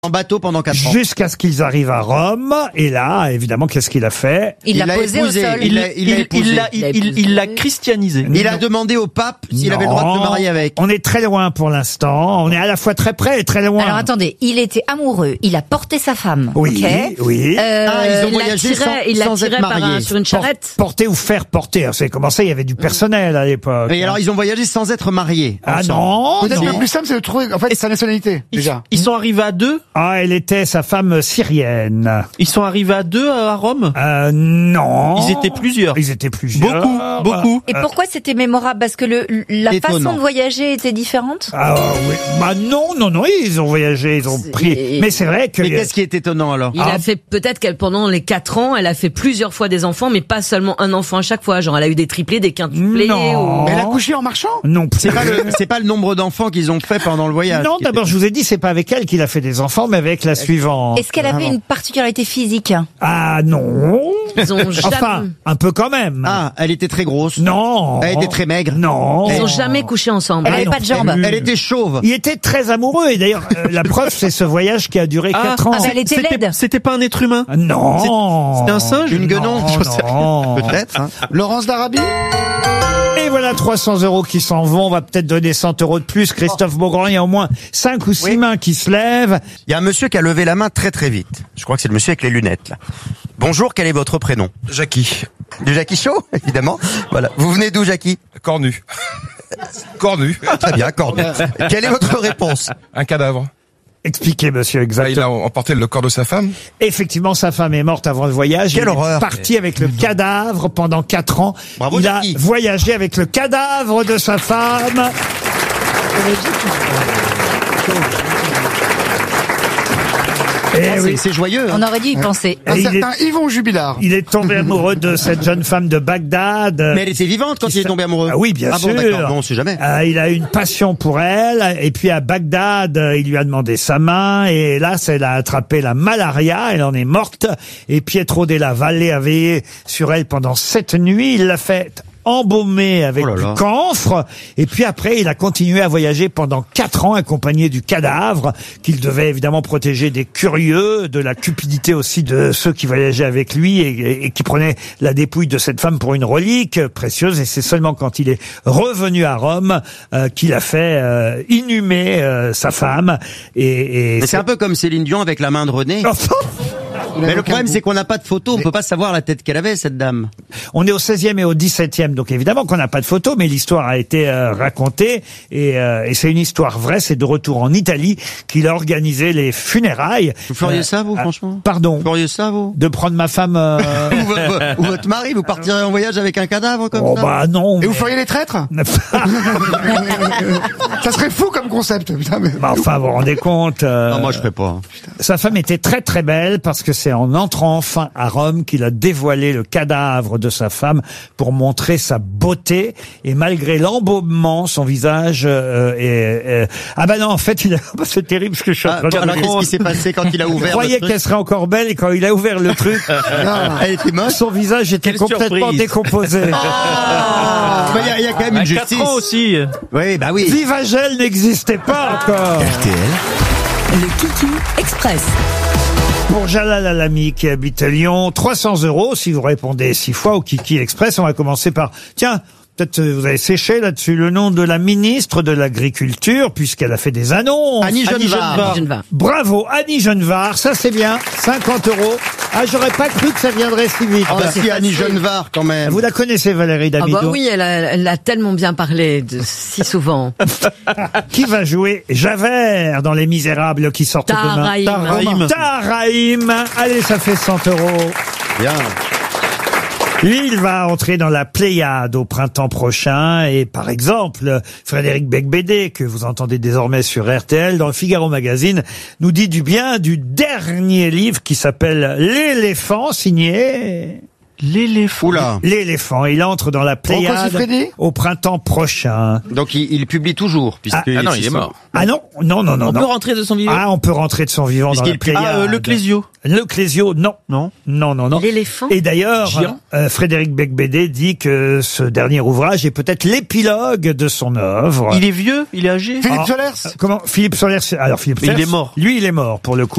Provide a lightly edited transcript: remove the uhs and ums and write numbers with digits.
En bateau pendant 4 ans. Jusqu'à ce qu'ils arrivent à Rome. Et là, évidemment, qu'est-ce qu'il a fait? Il l'a posé épousé. au sol. Il l'a christianisé. Il a demandé au pape s'il avait le droit de se marier avec. On est très loin pour l'instant. On est à la fois très près et très loin. Alors attendez, il était amoureux, il a porté sa femme. Oui, ok. oui. Ils ont Il voyagé l'a sans tiré être mariés. sur une charrette. Porter ou faire porter. C'est commencé, il y avait du personnel à l'époque. Et alors, ils ont voyagé sans être mariés. Ah ensemble. non, Peut-être non. le plus simple, c'est de trouver, en fait, sa nationalité, déjà. Ils sont arrivés à deux. Ah, elle était sa femme syrienne. Ils sont arrivés à deux à Rome. Non. Ils étaient plusieurs. Ils étaient plusieurs. Beaucoup. Et pourquoi c'était mémorable? Parce que la Étonnant. façon de voyager était différente? Ah oui. Bah non, ils ont voyagé, ils ont pris. Mais c'est vrai que. Mais qu'est-ce qui est étonnant alors? Il a fait peut-être qu'elle pendant les 4 ans, elle a fait plusieurs fois des enfants, mais pas seulement un enfant à chaque fois. Genre, elle a eu des triplés, des quintuplés. Non. Mais elle a couché en marchant? Non plus. C'est pas le nombre d'enfants qu'ils ont fait pendant le voyage. Non, d'abord, je vous ai dit, c'est pas avec elle qu'il a fait des enfants, mais avec la suivante. Est-ce qu'elle avait une particularité physique? Ah non. Ils ont jamais, Enfin, un peu quand même. Ah, elle était très grosse. Non. Elle était très maigre. Non. ils ont jamais couché ensemble. Elle avait pas de jambes. Elle était chauve. Il était très amoureux et d'ailleurs, la preuve, c'est ce voyage qui a duré 4 ans. Ah, elle était laide. C'était pas un être humain. Non. C'était un singe. Une guenon. Non, Je sais non. rien. Peut-être. Hein. Laurence d'Arabie? Et voilà 300 € qui s'en vont. On va peut-être donner 100 € de plus. Christophe Beaugrand, il y a au moins 5 ou 6 mains qui se lèvent. Il y a un monsieur qui a levé la main très très vite. Je crois que c'est le monsieur avec les lunettes là. Bonjour, quel est votre prénom? Jackie. Du Jackie Chaud, évidemment. Voilà. Vous venez d'où, Jackie? Cornu. Cornu. Très bien, cornu. Quelle est votre réponse? Un cadavre. Expliquez, monsieur, Il exactement. a emporté le corps de sa femme. Effectivement, sa femme est morte avant le voyage. Quelle Il horreur. est parti avec le cadavre pendant 4 ans. Bravo, il a Jackie. voyagé avec le cadavre de sa femme. Eh oui. C'est joyeux. Hein. On aurait dû y penser. Un Et il certain Yvon Jubilard. Il est tombé amoureux de cette jeune femme de Bagdad. Mais elle était vivante quand il est tombé amoureux. Ah oui, bien sûr. Bon, d'accord. Non, on sait jamais. Il a une passion pour elle. Et puis à Bagdad, il lui a demandé sa main. Et là, elle a attrapé la malaria. Elle en est morte. Et Pietro della Valle a veillé sur elle pendant 7 nuits. Il l'a fait embaumer avec Oh là du là. camphre. Et puis après, il a continué à voyager pendant 4 ans accompagné du cadavre qu'il devait évidemment protéger des curieux, de la cupidité aussi de ceux qui voyageaient avec lui et qui prenaient la dépouille de cette femme pour une relique précieuse. Et c'est seulement quand il est revenu à Rome qu'il a fait inhumer sa femme. Mais c'est un peu comme Céline Dion avec la main de René. Mais le problème, c'est qu'on n'a pas de photo. On peut pas savoir la tête qu'elle avait, cette dame. On est au 16e et au 17e, donc évidemment qu'on n'a pas de photo, mais l'histoire a été racontée et c'est une histoire vraie. C'est de retour en Italie qu'il a organisé les funérailles. Vous feriez ça, vous, franchement? Pardon. Vous feriez ça, vous? De prendre ma femme. Ou votre mari, vous partirez en voyage avec un cadavre comme Oh ça? bah non. Et vous feriez les traîtres? Ça serait fou comme concept, putain, mais... Bah, enfin, vous vous rendez compte. Non, moi, je ferais pas. Sa femme était très très belle parce que c'est en entrant enfin à Rome qu'il a dévoilé le cadavre de sa femme pour montrer sa beauté. Et malgré l'embaumement, son visage ah bah non, en fait, c'est terrible ce que je suis en train de Alors, dire. qu'est-ce qui s'est passé quand il a Il ouvert croyait le truc? qu'elle serait encore belle et quand il a ouvert le truc, Elle était moche. son visage était Quelle complètement surprise. décomposé. Bah, il y a quand même une À justice. 4 ans aussi. Oui, bah oui. Vivagel n'existait pas encore. Le Kiki Express. Pour Jalal Alami qui habite à Lyon, 300 € si vous répondez 6 fois au Kiki Express. On va commencer par, tiens, peut-être vous avez séché là-dessus le nom de la ministre de l'Agriculture puisqu'elle a fait des annonces. Annie Genevard. Genevard. Bravo, Annie Genevard, ça c'est bien, 50 €. Ah, j'aurais pas cru que ça viendrait si vite. Ah, bah, si, Annie Genevard, quand même. Vous la connaissez, Valérie Ah Damido? bah oui, elle a tellement bien parlé si souvent. Qui va jouer Javert dans Les Misérables qui sortent demain? Tahar Rahim. Allez, ça fait 100 €. Bien. Lui, il va entrer dans la Pléiade au printemps prochain et par exemple, Frédéric Becbédé, que vous entendez désormais sur RTL, dans le Figaro Magazine, nous dit du bien du dernier livre qui s'appelle L'éléphant, signé... L'éléphant. Oula. L'éléphant, il entre dans la Pléiade Siffredi au printemps prochain. Donc il publie toujours, puisque Ah non, il est mort. Ah non, non, non, non. On non. peut rentrer de son vivant. Ah, on peut rentrer de son vivant dans la Pléiade. le Clésio. Le Clésio, non. Non. Non, non, non. L'éléphant. Et d'ailleurs, Géant. Frédéric Becbédé dit que ce dernier ouvrage est peut-être l'épilogue de son œuvre. Il est vieux, il est âgé. Philippe Ah. Solers Comment Philippe Solers. Alors Philippe Mais il Solers, est mort. Lui, il est mort pour le coup.